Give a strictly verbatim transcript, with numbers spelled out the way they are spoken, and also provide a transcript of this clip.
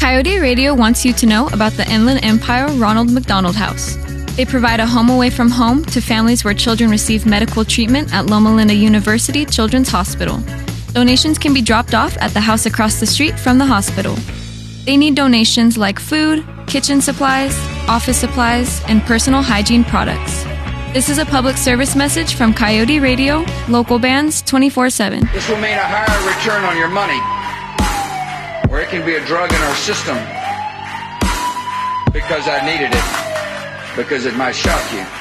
Coyote Radio wants you to know about the Inland Empire Ronald McDonald House. They provide a home away from home to families where children receive medical treatment at Loma Linda University Children's Hospital. Donations can be dropped off at the house across the street from the hospital. They need donations like food, kitchen supplies, office supplies, and personal hygiene products. This is a public service message from Coyote Radio, local bands twenty-four seven. This will mean a higher return on your money, or it can be a drug in our system because I needed it, because it might shock you.